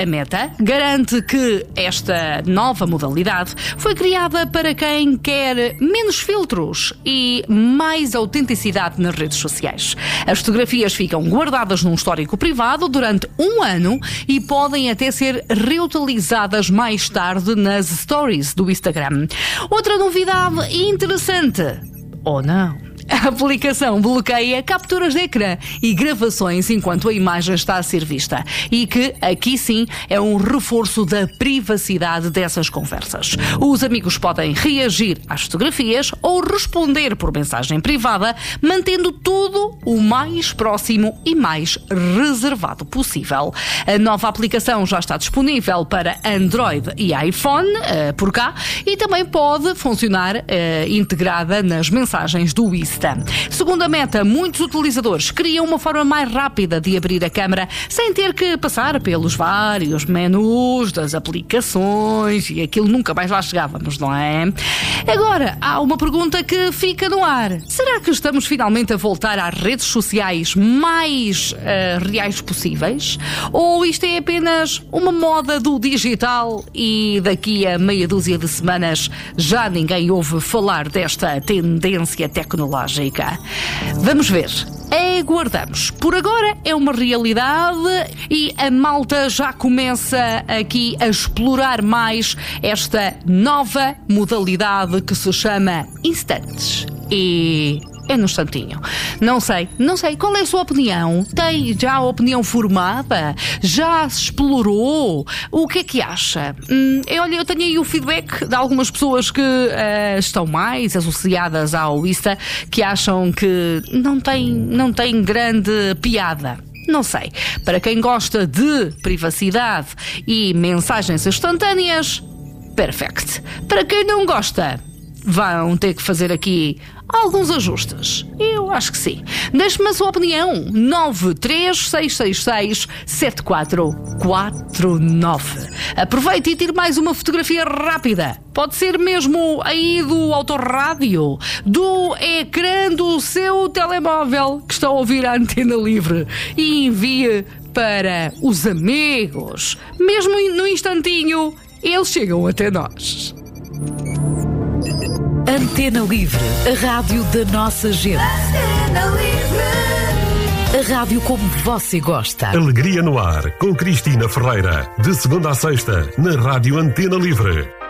A Meta garante que esta nova modalidade foi criada para quem quer menos filtros e mais autenticidade nas redes sociais. As fotografias ficam guardadas num histórico privado durante 1 ano e podem até ser reutilizadas mais tarde nas stories do Instagram. Outra novidade interessante, ou não? A aplicação bloqueia capturas de ecrã e gravações enquanto a imagem está a ser vista. E que, aqui sim, é um reforço da privacidade dessas conversas. Os amigos podem reagir às fotografias ou responder por mensagem privada, mantendo tudo o mais próximo e mais reservado possível. A nova aplicação já está disponível para Android e iPhone, por cá, e também pode funcionar integrada nas mensagens do Insta. Segundo a Meta, muitos utilizadores criam uma forma mais rápida de abrir a câmara sem ter que passar pelos vários menus das aplicações e aquilo nunca mais lá chegávamos, não é? Agora, há uma pergunta que fica no ar. Será que estamos finalmente a voltar às redes sociais mais reais possíveis? Ou isto é apenas uma moda do digital e daqui a meia dúzia de semanas já ninguém ouve falar desta tendência tecnológica? Vamos ver. Aguardamos. Por agora é uma realidade e a malta já começa aqui a explorar mais esta nova modalidade que se chama Instantes. E é no instantinho. Não sei. Qual é a sua opinião? Tem já a opinião formada? Já se explorou? O que é que acha? Eu tenho aí o feedback de algumas pessoas que estão mais associadas ao Insta, que acham que não tem grande piada. Não sei. Para quem gosta de privacidade e mensagens instantâneas, perfect. Para quem não gosta, vão ter que fazer aqui alguns ajustes. Eu acho que sim. Deixe-me a sua opinião. 936667449. Aproveite e tire mais uma fotografia rápida. Pode ser mesmo aí do autorrádio, do ecrã do seu telemóvel que está a ouvir a Antena Livre, e envie para os amigos. Mesmo no instantinho, eles chegam até nós. Antena Livre, a rádio da nossa gente. Antena Livre. A rádio como você gosta. Alegria no ar, com Cristina Ferreira. De segunda a sexta, na Rádio Antena Livre.